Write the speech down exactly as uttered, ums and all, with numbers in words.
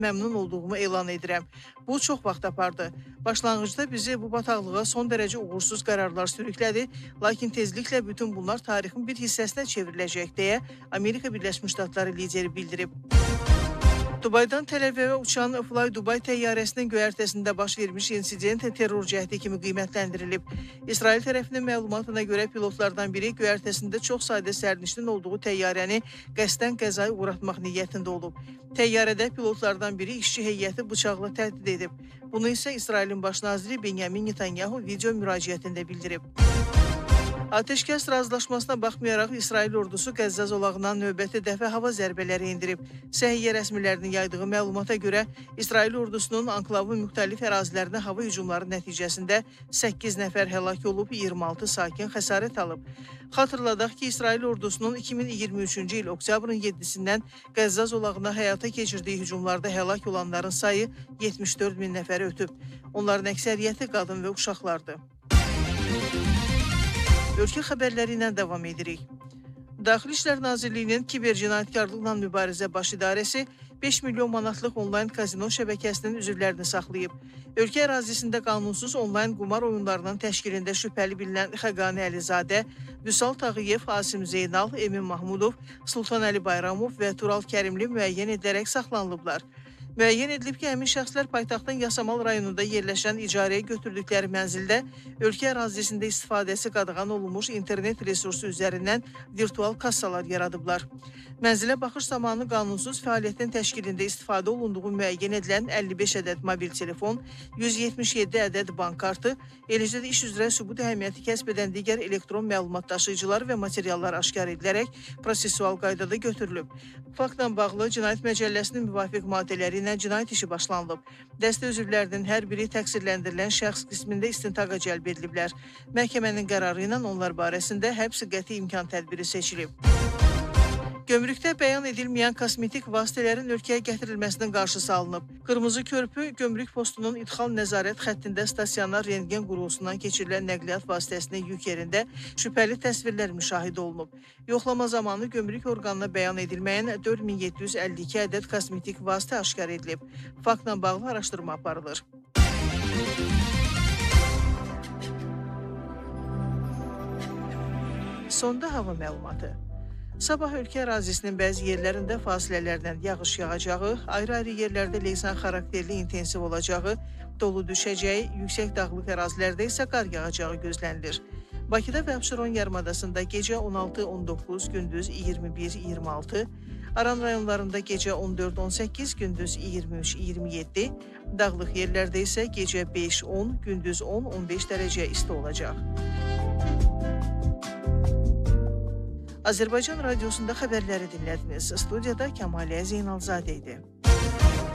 məmnun olduğumu elan edirəm. Bu çox vaxt apardı. Başlanğıcda bizi bu bataqlığa son dərəcə uğursuz qərarlar sürüklədi, lakin tezliklə bütün bunlar tarixin bir hissəsinə çevriləcək deyə Amerika Birləşmiş Ştatları lideri bildirib. Dubaydan Tel-Əvivə uçan Fly Dubai təyyarəsinin göyərtəsində baş vermiş insident terror cəhdi kimi qiymətləndirilib. İsrail tərəfinin məlumatına görə pilotlardan biri göyərtəsində çox sayda sərnişinin olduğu təyyarəni qəsdən qəzaya uğratmaq niyyətində olub. Təyyarədə pilotlardan biri işçi heyəti bıçaqla təhdid edib. Bunu isə İsrailin baş naziri Benyamin Netanyahu video müraciətində bildirib. Ateşkəs razılaşmasına baxmayaraq İsrail ordusu Qəzza zolağından növbəti dəfə hava zərbələri indirib. Səhiyyə rəsmilərinin yaydığı məlumata görə İsrail ordusunun anklavın müxtəlif ərazilərinə hava hücumları nəticəsində səkkiz nəfər həlak olub, iyirmi altı sakin xəsarət alıb. Xatırladaq ki, İsrail ordusunun iki min iyirmi üçüncü il oktyabrın yeddisindən Qəzza zolağına həyata keçirdiyi hücumlarda həlak olanların sayı yetmiş dörd min nəfəri ötüb. Onların əksəriyyəti qadın və uşaqlardır. Ölkə xəbərləri ilə davam edirik. Daxili İşlər Nazirliyinin kiber cinayətkarlıqla mübarizə baş idarəsi beş milyon manatlıq onlayn kazino şəbəkəsinin üzvlərini saxlayıb. Ölkə ərazisində qanunsuz onlayn qumar oyunlarının təşkilində şübhəli bilinən Xəqani Əlizadə, Vüsal Tağıyev, Asim Zeynal, Emin Mahmudov, Sultan Əli Bayramov və Tural Kərimli müəyyən edilərək saxlanılıblar. Müəyyən edilib ki, həmin şəxslər paytaxtın Yasamal rayonunda yerləşən icarəyə götürdükləri mənzildə ölkə ərazisində istifadəsi qadağan olunmuş internet resursu üzərindən virtual kassalar yaradıblar. Mənzilə baxış zamanı qanunsuz fəaliyyətin təşkilində istifadə olunduğu müəyyən edilən əlli beş ədəd mobil telefon, yüz yetmiş yeddi ədəd bank kartı, eləcə də iş üzrə sübut əhəmiyyəti kəsb edən digər elektron məlumat daşıyıcılar və materiallar aşkar edilərək prosesual qaydada götürülüb. Faktla bağlı Cinayət Məcəlləsinin müvafiq maddələri ilə cinayət işi başlanılıb. Dəstə üzvlərinin hər biri təqsirləndirilən şəxs qismində istintaqa cəlb ediliblər. Məhkəmənin qərarı ilə onlar barəsində həbs qəti imkan tədbiri seçilib. Gömrükdə bəyan edilməyən kosmetik vasitələrin ölkəyə gətirilməsinin qarşısı alınıb. Qırmızı körpü gömrük postunun idxal nəzarət xəttində stasionar rentgen qurğusundan keçirilən nəqliyyat vasitəsinin yük yerində şübhəli təsvirlər müşahidə olunub. Yoxlama zamanı gömrük orqanına bəyan edilməyən dörd min yeddi yüz əlli iki ədəd kosmetik vasitə aşkar edilib. Faktla bağlı araşdırma aparılır. Sonda hava məlumatı. Sabah ölkə ərazisinin bəzi yerlərində fasilələrdən yağış yağacağı, ayrı-ayrı yerlərdə leysan xarakterli intensiv olacağı, dolu düşəcəyi, yüksək dağlıq ərazilərdə isə qar yağacağı gözlənilir. Bakıda və Abşeron yarımadasında gecə on altı on doqquz, gündüz iyirmi bir iyirmi altı, Aran rayonlarında gecə on dörd on səkkiz, gündüz iyirmi üç iyirmi yeddi, dağlıq yerlərdə isə gecə beş on, gündüz on on beş dərəcə isti olacaq. Azərbaycan Radiosunda xəbərləri dinlədiniz. Studiyada Kəmalə Zeynalzadə idi.